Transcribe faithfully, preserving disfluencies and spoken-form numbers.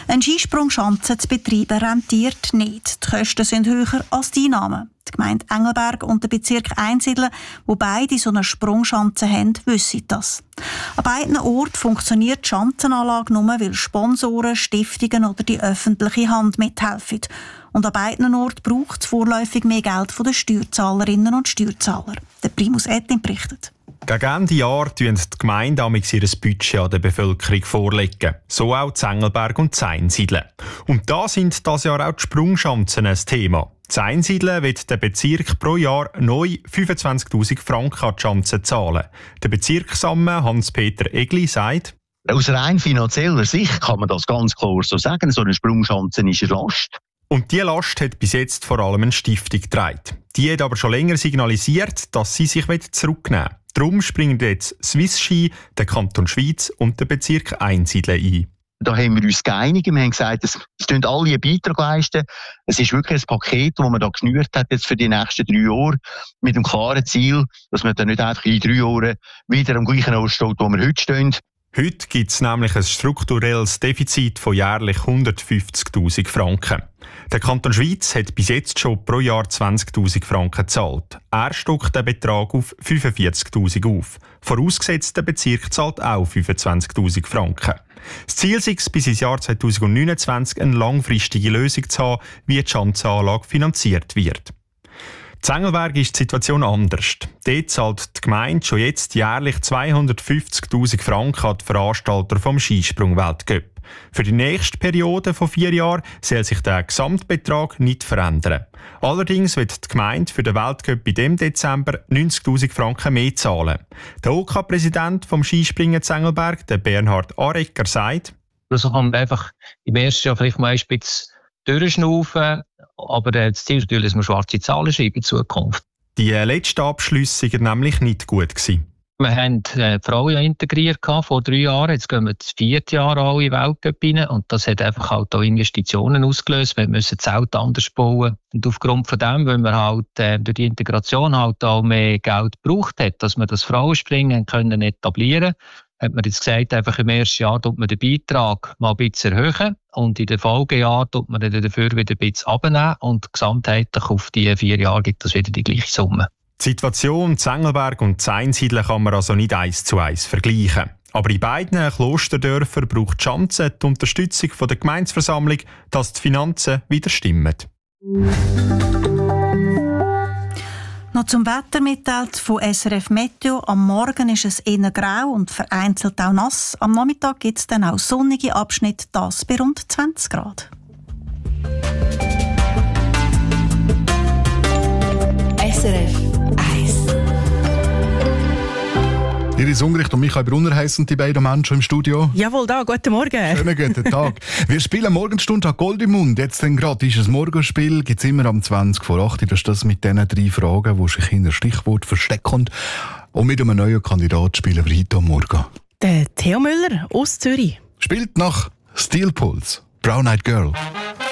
Eine Skisprungschanze zu betreiben rentiert nicht. Die Kosten sind höher als die Einnahmen. Die Gemeinde Engelberg und der Bezirk Einsiedeln, wo beide so eine Sprungschanze haben, wissen das. An beiden Orten funktioniert die Schanzenanlage nur, weil Sponsoren, Stiftungen oder die öffentliche Hand mithelfen. Und an beiden Orten braucht es vorläufig mehr Geld von den Steuerzahlerinnen und Steuerzahler. Der Primus Ettin berichtet. Gegen Ende Jahr legen die Gemeinden amigs ihr Budget an der Bevölkerung vorlegen. So auch Engelberg und Einsiedeln. Und da sind das Jahr auch die Sprungschanzen ein Thema. Einsiedeln wird der Bezirk pro Jahr neu fünfundzwanzigtausend Franken an die Schanze zahlen. Der Bezirksamme Hans-Peter Egli sagt: Aus rein finanzieller Sicht kann man das ganz klar so sagen. So eine Sprungschanze ist eine Last. Und diese Last hat bis jetzt vor allem eine Stiftung getragen. Die hat aber schon länger signalisiert, dass sie sich zurücknehmen will. Darum springen jetzt Swiss Ski, der Kanton Schwyz und der Bezirk Einsiedeln ein. Da haben wir uns geeinigt. Wir haben gesagt, es tun alle einen Beitrag leisten. Es ist wirklich ein Paket, das man da geschnürt hat jetzt für die nächsten drei Jahre mit dem klaren Ziel, dass man dann nicht einfach in drei Jahren wieder am gleichen Ort steht, wo wir heute stehen. Heute gibt es nämlich ein strukturelles Defizit von jährlich hundertfünfzigtausend Franken. Der Kanton Schwyz hat bis jetzt schon pro Jahr zwanzigtausend Franken gezahlt. Er stockt den Betrag auf fünfundvierzigtausend auf. Vorausgesetzt, der Bezirk zahlt auch fünfundzwanzigtausend Franken. Das Ziel ist es, bis ins Jahr zweitausendneunundzwanzig eine langfristige Lösung zu haben, wie die Schanzenanlage finanziert wird. In Engelberg ist die Situation anders. Dort zahlt die Gemeinde schon jetzt jährlich zweihundertfünfzigtausend Franken an die Veranstalter vom Skisprung-Weltcup. Für die nächste Periode von vier Jahren soll sich der Gesamtbetrag nicht verändern. Allerdings wird die Gemeinde für den Weltcup in diesem Dezember neunzigtausend Franken mehr zahlen. Der O K-Präsident vom Skispringen in Engelberg, der Bernhard Arecker, sagt: Also kann man einfach im ersten Jahr vielleicht mal ein bisschen durchschnaufen, aber das Ziel ist natürlich, dass wir schwarze Zahlen schreiben in Zukunft. Die letzten Abschlüsse waren nämlich nicht gut gewesen. Wir haben äh, die Frauen ja integriert vor drei Jahren. Jetzt gehen wir das vierte Jahr alle in den Weltcup rein. Und das hat einfach halt auch Investitionen ausgelöst. Wir müssen das Zelt anders bauen. Und aufgrund von dem, weil wir halt äh, durch die Integration halt auch mehr Geld gebraucht hat, dass wir das Frauenspringen können etablieren, hat man jetzt gesagt, einfach im ersten Jahr tut man den Beitrag mal ein bisschen erhöhen und in den Folgejahren tut man dann dafür wieder ein bisschen abnehmen und gesamtheitlich auf die vier Jahre gibt es wieder die gleiche Summe. Die Situation in Engelberg und in Einsiedeln kann man also nicht eins zu eins vergleichen. Aber in beiden Klosterdörfern braucht die Schanze die Unterstützung von der Gemeindeversammlung, dass die Finanzen wieder stimmen. Noch zum Wetter mitteilt von S R F Meteo. Am Morgen ist es eher grau und vereinzelt auch nass. Am Nachmittag gibt es dann auch sonnige Abschnitte, das bei rund zwanzig Grad. S R F eins. Iris Ungericht und Michael Brunner heissen die beiden Menschen im Studio. Jawohl, da, guten Morgen. Schönen guten Tag. Wir spielen Morgenstunde an Gold im Mund. Jetzt dann gerade ist ein Morgenspiel, gibt es immer am zwanzig vor acht. Das ist das mit diesen drei Fragen, die sich in ein Stichwort verstecken. Und mit einem neuen Kandidat spielen wir heute am Morgen. Der Theo Müller aus Zürich. Spielt nach Steel Pulse, Brown Eyed Girl.